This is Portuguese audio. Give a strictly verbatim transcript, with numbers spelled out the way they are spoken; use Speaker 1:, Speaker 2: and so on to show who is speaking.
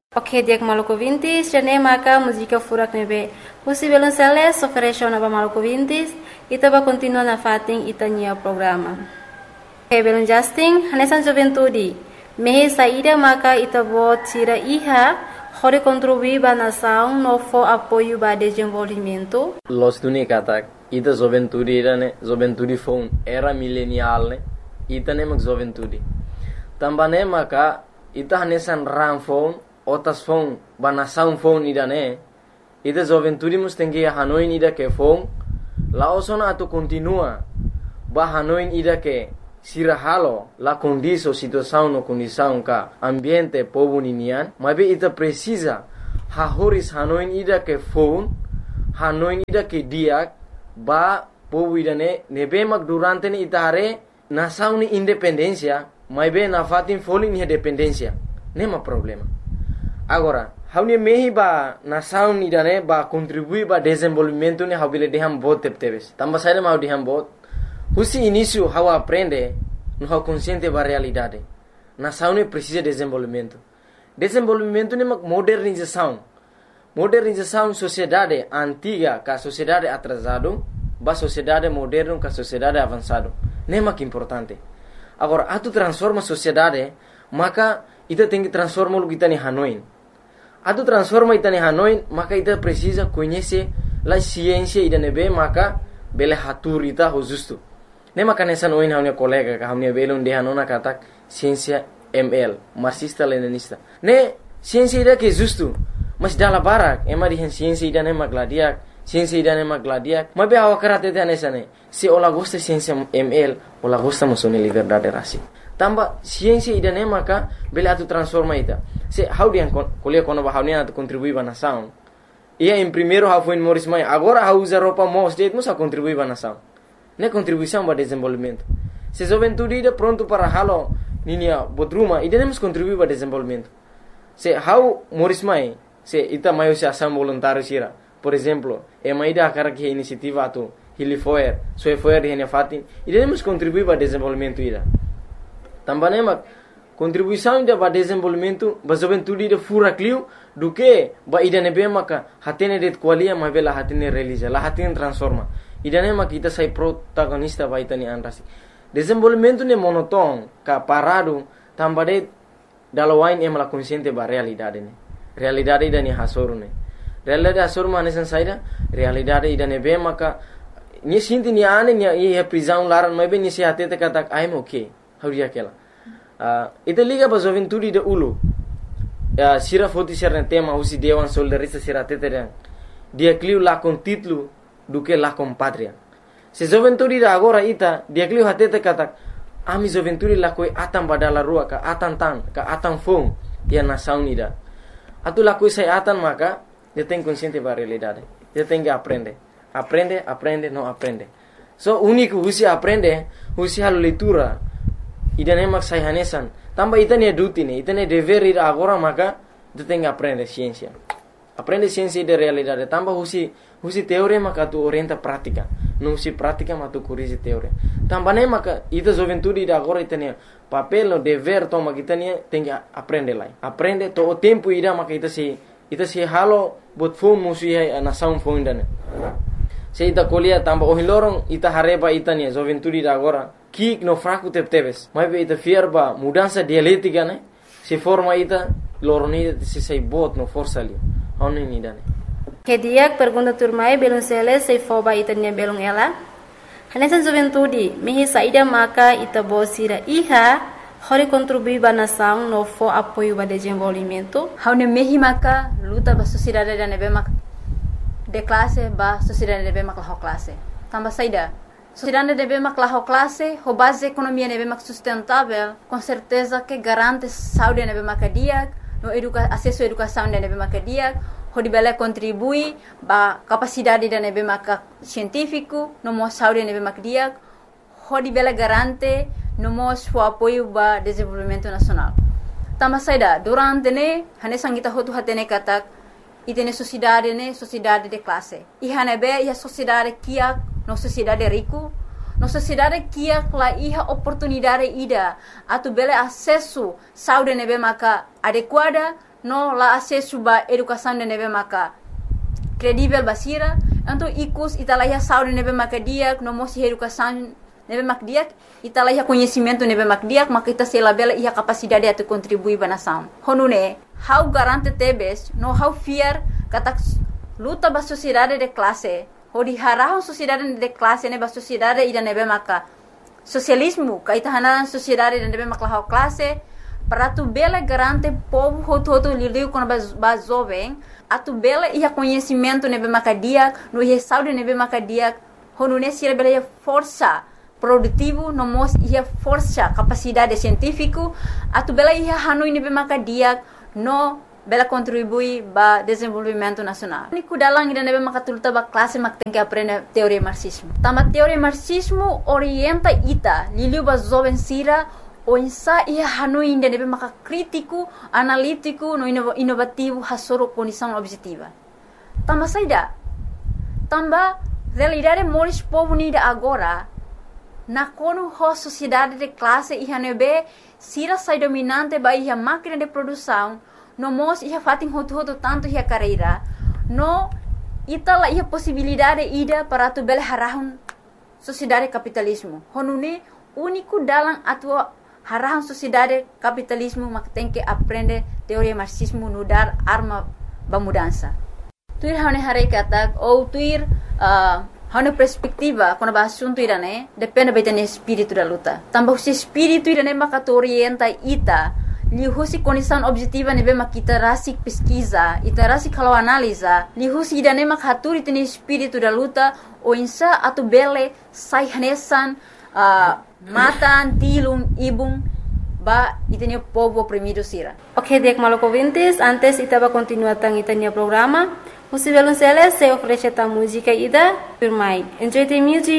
Speaker 1: Ok, dia Maluku Vintis, jane maka música furak nebe. Husi belum seles, oferecer na Maluku Vintis, ita ba continua na fating ita nia programa. Ok, belum Justin, hanesan juventude. Mehe saída maka ita bo tira iha, hore contribuir ba nação no fo apoio ba desenvolvimento.
Speaker 2: Los tuni katak, ita juventude ira ne, juventude fon era milenial ne, ita ne mak juventude. Tambane maka ita hanesan ram fon otas fon banasaun fon ida ne ida juventude mus tengi hanoin ida ke fon la osona atu continua ba hanoin ida ke sirahalo la condiso situação no condição ka ambiente povo ninian mabe ita precisa ha horis hanoin ida ke fon hanoin ida ke diak ba povo ida ne nebe mak durante ne ita hare nação ni independencia mabe na fatin folin ni dependencia nema problema. Agora, haune mehi ba nação ni dane ba contribui ba desenvolvimento ne habile deham bot tepteves. Tamba saída mau deham bot. Husi início hawa aprende no hau consciente ba realidade. Nação ne precisa desenvolvimento. Desenvolvimento ne mak modernização. Modernização sociedade antiga ka sociedade atrasado ba sociedade moderno ka sociedade avançado. Ne mak importante. Agora, atu transforma sociedade, maka ita tem que transformar o que está em Hanoi. Atu transforma ita em Hanoi, maka ita precisa conhecer a ciência ida nebe, maka bele hatur ita ho justo. Ne maka nessa noin hamne colega ka hamne belon de hanona katak ciência M L, marxista leninista. Ne ciência ida que justo, mas dala barak, ema di ciência ida ne magladiak, ciência ida ne magladiak. Mabe hawa karate te nessa ne. Se ola gosta ciência M L, ola gosta musone liberdade racial. Tamba ciência ida ne maka bele atu transforma ita. Se how dia kuliah kono ba how ne atu contribui ba nação. Ia em primeiro how foi Morris Mai, agora how usa roupa mos det musa contribui ba nação. Ne contribuição ba desenvolvimento. Se juventude ida pronto para halo ninia bodruma ida ne mus contribui ba desenvolvimento. Se how Morris Mai, se ita maio se ação voluntário sira. Por exemplo, e mai ida akara que iniciativa atu Hilifoer, soe foer de fatin, ida ne mus contribui ba desenvolvimento ida. Também mak contribuição ida ba desenvolvimento ba juventude ida fura clio do que ba ida nebe maka hatene det qualia ma vela hatene realiza la hatene transforma ida ne mak kita sai protagonista ba itani anrasi desenvolvimento ne monoton ka parado tambade dalawain em la consciente ba realidade ne realidade ida ni hasoru ne realidade hasoru mane san saida realidade ida nebe maka ni sinti ni ane ni e prisão laran ma be ni se hatete katak I'm okay hauria kela uh, ita liga ba juventude de ulu uh, sira foti serna tema usi dewan soldarista sira teterang dia cliu la con titlu do que la con patria se juventude da agora ita dia cliu hatete katak ami juventude la koi atam badala rua ka atan tan ka atan fong dia nação ida atu la koi sai atan maka dia tem consciente ba realidade dia tem que aprender aprende aprende não aprende so único usi aprende usi hal leitura ida ne mak sai hanesan tamba ita ne duty ne ita ne dever ida agora maka tu tem que aprender ciência aprende ciência de realidade tamba husi husi teoria maka tu orienta prática não husi prática mas tu corrige teoria tamba ne maka ita juventude ida agora ita ne papel no dever toma kita ne tem que aprender lá aprende to o tempo ida maka ita se ita se halo bot fon musi a nação fon ida ne se ita colia tamba o hilorong ita hareba ita ne juventude ida agora kik no fraco tepteves mas be ita fierba mudança dialética né se forma ita loroni se sai bot no força ali oni ni dane
Speaker 1: Que dia pergunta turmai belum seles se foba ita nia belum ela hanesan juventude mehi saída maka ita bosira iha hori contribui ba nação no fo apoio ba desenvolvimento
Speaker 3: haune mehi maka luta ba sociedade da nebe mak de classe ba sociedade nebe mak la classe tamba saída sociedade deve mak la classe ho base economia nebe mak sustentável com certeza que garante saúde nebe mak dia no educa acesso à educação nebe mak dia ho dibele contribui ba capacidade da nebe mak científico no mo saúde nebe mak dia ho dibele garante no mo o apoio ba desenvolvimento nacional tama saida durante ne hane sangita ho tu hatene katak itene sociedade ne sociedade de classe e hanebe ia sociedade kia no sociedade rico no sociedade kia la iha oportunidade ida atu bele acesso saúde nebe maka adequada no la acesso ba educação de neve maka credível basira, então icus italaya saúde neve maka diak, no mosi educação neve mak diak, italaya conhecimento neve mak diak, maka ita sela bela ia capacidade atu contribuir ba nação. Honune, how garante tebes, no how fear kata luta ba sociedade de classe, hodi harahon sociedade de classe ne ba sociedade ida neve maka socialismo, kaita hanan sociedade de neve maka how classe, para tu bela garante povo hoto hoto lidiu com ba jovem, atu bela ia conhecimento neve maka diak, no ia saúde neve maka diak, honune sira bela ia força produtivo, no mos ia força capacidade científico, atu bela ia hanui nebe maka diak, no bela contribui ba desenvolvimento nacional. Niku dalang ida nebe maka tuluta ba classe mak tem que aprender teoria marxismo. Tama teoria marxismo orienta ita, liliu ba jovem sira, o insa ia hanui ida nebe maka crítico, analítico, no inovativo, hasoro condição objetiva. Tama saida, tamba realidade moris povo nida agora, na kono ho sociedade de classe iha nebe sira sai dominante ba iha máquina de produção, no mos iha fatin hotu hotu tanto iha carreira, no itala iha possibilidade ida para tu bele harahun sociedade capitalismo. Honune único dalam atua harahun sociedade capitalismo mak tem que aprender teoria marxismo no dar arma ba mudança. Tuir hane hare katak ou tuir uh, hana perspectiva quando ba assunto irane depende bem do espírito da luta. Também o espírito irane maka orienta ita li husi condição objetiva nebe makita rasik pesquisa, ita rasik kalau analisa, li husi irane maka haturi tene espírito da luta o insa atu bele sai hanesan uh, matan tilum ibung ba itene povo oprimido sira.
Speaker 1: Ok, dek maloko vintis, antes ita ba continuar tang itanya programa. Music Violonceles se oferece a música ida Firmai. Enjoy the music.